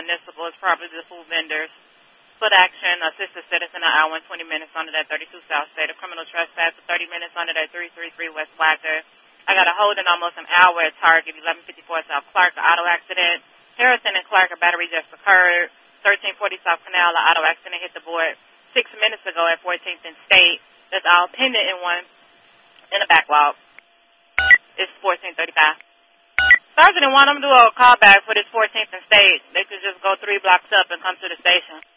municipal. It's probably the food vendors. Foot action, assisted citizen, an hour and 20 minutes under that 32 South State. A criminal trespass for 30 minutes under that 333 West Wacker. I got a hold in almost an hour at Target, 1154 South Clark, an auto accident. Harrison and Clark, a battery just occurred. 1340 South Canal, an auto accident hit the board 6 minutes ago at 14th and State. That's all pending in a backlog. It's 1435. Sergeant didn't want them to do a callback for this 14th and State. They could just go 3 blocks up and come to the station.